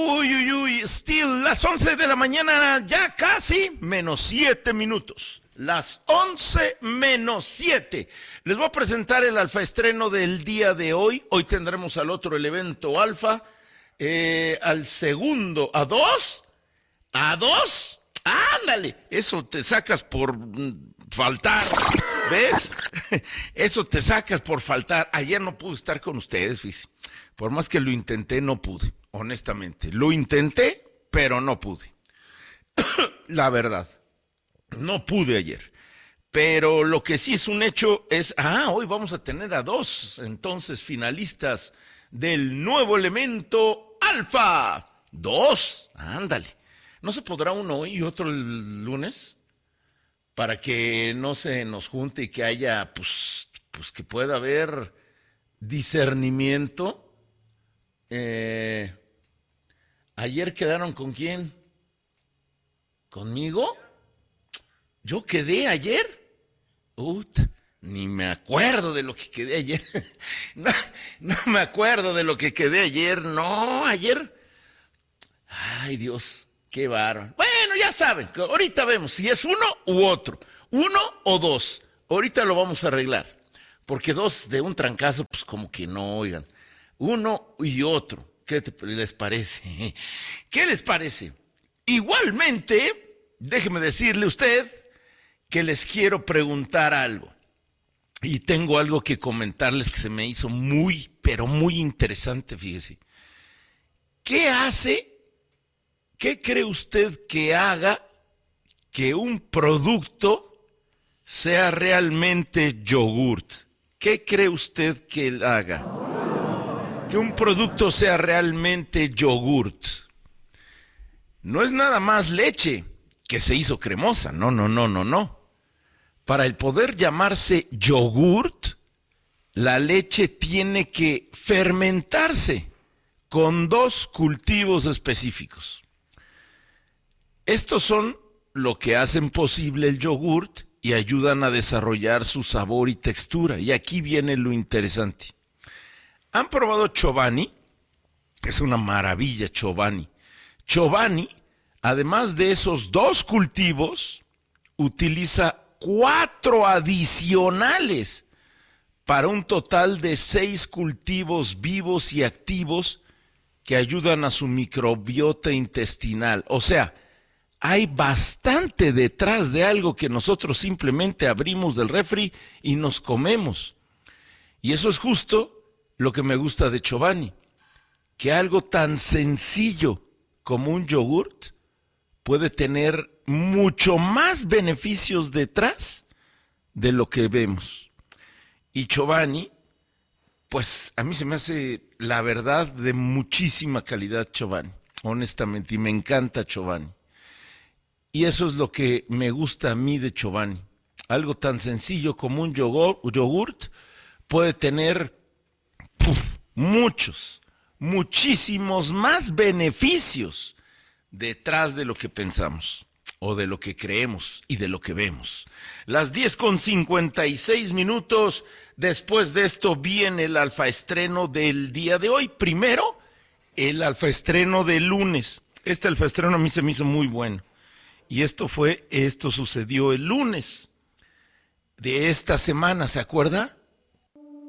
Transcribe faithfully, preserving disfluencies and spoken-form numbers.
Uy, uy, uy, still, las once de la mañana, ya casi, menos siete minutos. Las once menos siete. Les voy a presentar el alfa estreno del día de hoy. Hoy tendremos al otro, el evento alfa, eh, al segundo, ¿a dos? ¿A dos? Ándale, eso te sacas por mm, faltar, ¿ves? Eso te sacas por faltar. Ayer no pude estar con ustedes, fíjense. Por más que lo intenté, no pude, honestamente. Lo intenté, pero no pude. La verdad, no pude ayer. Pero lo que sí es un hecho es, ah, hoy vamos a tener a dos, entonces, finalistas del nuevo elemento alfa. Dos, ándale. ¿No se podrá uno hoy y otro el lunes? Para que no se nos junte y que haya, pues, pues que pueda haber discernimiento. Eh, ¿Ayer quedaron con quién? ¿Conmigo? ¿Yo quedé ayer? Ut, ni me acuerdo de lo que quedé ayer. No, no me acuerdo de lo que quedé ayer. No, ayer. Ay, Dios, qué bárbaro. Bueno, ya saben, ahorita vemos si es uno u otro. Uno o dos. Ahorita lo vamos a arreglar. Porque dos de un trancazo, pues como que no, oigan. Uno y otro. ¿Qué te, les parece? ¿Qué les parece? Igualmente, déjeme decirle a usted que les quiero preguntar algo. Y tengo algo que comentarles que se me hizo muy, pero muy interesante, fíjese. ¿Qué hace, qué cree usted que haga que un producto sea realmente yogurt? ¿Qué cree usted que él haga? Que un producto sea realmente yogurt. No es nada más leche que se hizo cremosa, no, no, no, no, no. Para el poder llamarse yogurt, la leche tiene que fermentarse con dos cultivos específicos. Estos son lo que hacen posible el yogurt y ayudan a desarrollar su sabor y textura. Y aquí viene lo interesante. ¿Han probado Chobani? Es una maravilla Chobani. Chobani, además de esos dos cultivos, utiliza cuatro adicionales para un total de seis cultivos vivos y activos que ayudan a su microbiota intestinal. O sea, hay bastante detrás de algo que nosotros simplemente abrimos del refri y nos comemos. Y eso es justo lo que me gusta de Chobani, que algo tan sencillo como un yogurt puede tener mucho más beneficios detrás de lo que vemos. Y Chobani, pues a mí se me hace la verdad de muchísima calidad Chobani, honestamente, y me encanta Chobani. Y eso es lo que me gusta a mí de Chobani. Algo tan sencillo como un yogurt puede tener puf, muchos, muchísimos más beneficios detrás de lo que pensamos, o de lo que creemos y de lo que vemos. Las diez con cincuenta y seis minutos, después de esto viene el alfa estreno del día de hoy. Primero, el alfa estreno del lunes. Este alfa estreno a mí se me hizo muy bueno. Y esto fue, esto sucedió el lunes de esta semana, ¿se acuerda?